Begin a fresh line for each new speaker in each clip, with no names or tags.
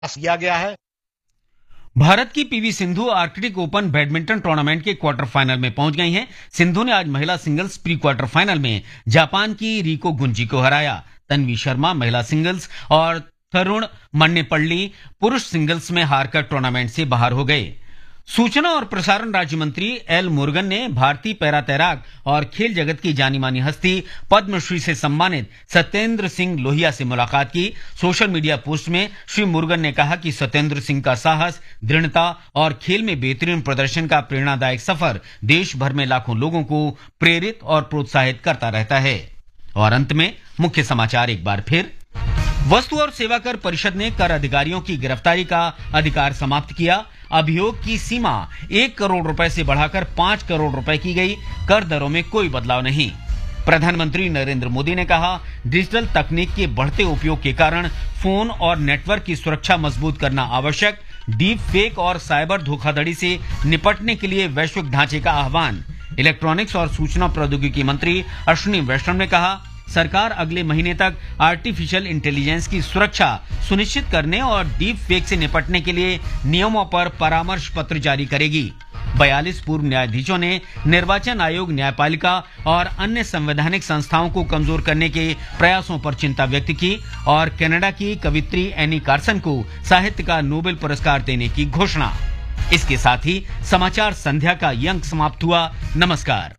किया गया है।
भारत की PV Sindhu Arctic open badminton tournament के क्वार्टर फाइनल में पहुंच गई हैं। सिंधु ने आज महिला सिंगल्स प्री क्वार्टर फाइनल में जापान की रिको गुंजी को हराया। तन्वी शर्मा महिला सिंगल्स और तरुण मन्नेपल्ली पुरुष सिंगल्स में हारकर टूर्नामेंट से बाहर हो गए। सूचना और प्रसारण राज्य मंत्री एल मुरुगन ने भारतीय पैरा तैराक और खेल जगत की जानी मानी हस्ती पद्मश्री से सम्मानित सत्येंद्र सिंह लोहिया से मुलाकात की। सोशल मीडिया पोस्ट में श्री मुरुगन ने कहा कि सत्येंद्र सिंह का साहस, दृढ़ता और खेल में बेहतरीन प्रदर्शन का प्रेरणादायक सफर देश भर में लाखों लोगों को प्रेरित और प्रोत्साहित करता रहता है। और अंत में मुख्य समाचार एक बार फिर। वस्तु और सेवा कर परिषद ने कर अधिकारियों की गिरफ्तारी का अधिकार समाप्त किया। अभियोग की सीमा 1 करोड़ रुपए से बढ़ाकर 5 करोड़ रुपए की गई। कर दरों में कोई बदलाव नहीं। प्रधानमंत्री नरेंद्र मोदी ने कहा, डिजिटल तकनीक के बढ़ते उपयोग के कारण फोन और नेटवर्क की सुरक्षा मजबूत करना आवश्यक। डीप फेक और साइबर धोखाधड़ी से निपटने के लिए वैश्विक ढांचे का आह्वान। इलेक्ट्रॉनिक्स और सूचना प्रौद्योगिकी मंत्री अश्विनी वैष्णव ने कहा, सरकार अगले महीने तक आर्टिफिशियल इंटेलिजेंस की सुरक्षा सुनिश्चित करने और डीप फेक से निपटने के लिए नियमों पर परामर्श पत्र जारी करेगी। 42 पूर्व न्यायाधीशों ने निर्वाचन आयोग, न्यायपालिका और अन्य संवैधानिक संस्थाओं को कमजोर करने के प्रयासों पर चिंता व्यक्त की और कनाडा की कवित्री एनी कार्सन को साहित्य का नोबेल पुरस्कार देने की घोषणा। इसके साथ ही समाचार संध्या का ये अंक समाप्त हुआ। नमस्कार।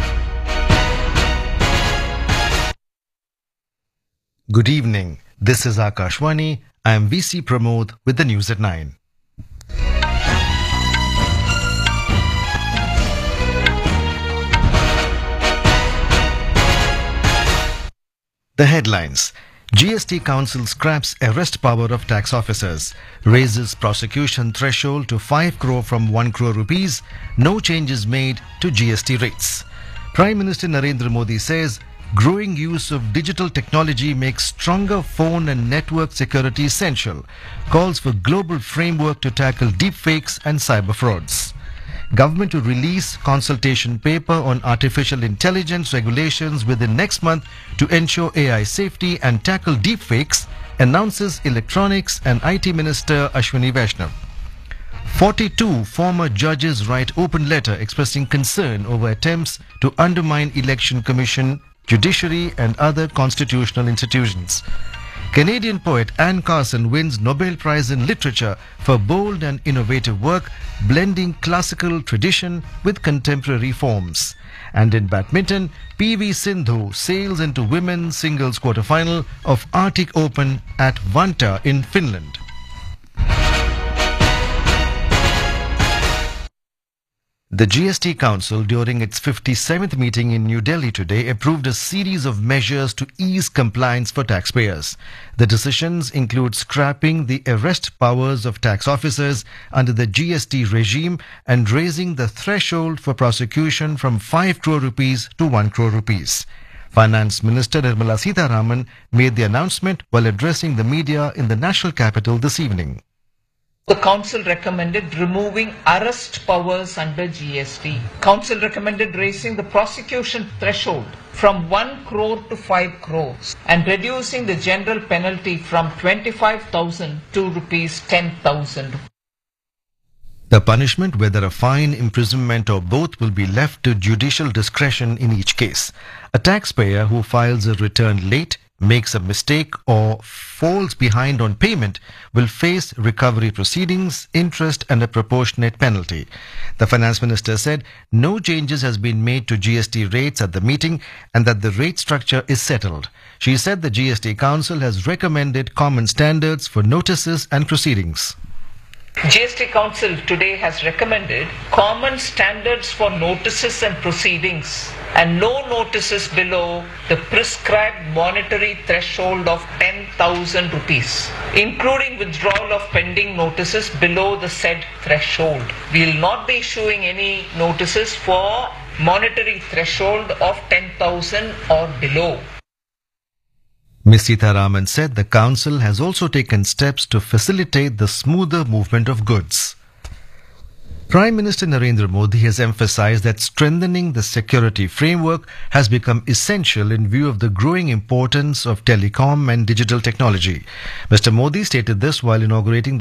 Good evening. This is Akashwani. I am VC Pramod with the news at 9. The headlines. GST Council scraps arrest power of tax officers, raises prosecution threshold to 5 crore from 1 crore rupees, no changes made to GST rates. Prime Minister Narendra Modi says, growing use of digital technology makes stronger phone and network security essential. Calls for global framework to tackle deepfakes and cyber frauds. Government to release consultation paper on artificial intelligence regulations within next month to ensure AI safety and tackle deepfakes, announces Electronics and IT Minister Ashwini Vaishnav. 42 former judges write open letter expressing concern over attempts to undermine Election Commission, judiciary and other constitutional institutions. Canadian poet Anne Carson wins Nobel Prize in Literature for bold and innovative work, blending classical tradition with contemporary forms. And in badminton, PV Sindhu sails into women's singles quarterfinal of Arctic Open at Vantaa in Finland. The GST Council, during its 57th meeting in New Delhi today, approved a series of measures to ease compliance for taxpayers. The decisions include scrapping the arrest powers of tax officers under the GST regime and raising the threshold for prosecution from 5 crore rupees to 1 crore rupees. Finance Minister Nirmala Sitharaman made the announcement while addressing the media in the national capital this evening.
The Council recommended removing arrest powers under GST. Council recommended raising the prosecution threshold from 1 crore to 5 crores and reducing the general penalty from 25,000 to rupees 10,000.
The punishment, whether a fine, imprisonment or both, will be left to judicial discretion in each case. A taxpayer who files a return late, makes a mistake or falls behind on payment will face recovery proceedings, interest and a proportionate penalty. The finance minister said no changes has been made to GST rates at the meeting and that the rate structure is settled. She said the GST Council has recommended common standards for notices and proceedings.
GST Council today has recommended common standards for notices and proceedings and no notices below the prescribed monetary threshold of 10,000 rupees, including withdrawal of pending notices below the said threshold. We will not be issuing any notices for monetary threshold of 10,000 or below.
Ms. Sitharaman said the Council has also taken steps to facilitate the smoother movement of goods. Prime Minister Narendra Modi has emphasized that strengthening the security framework has become essential in view of the growing importance of telecom and digital technology. Mr. Modi stated this while inaugurating the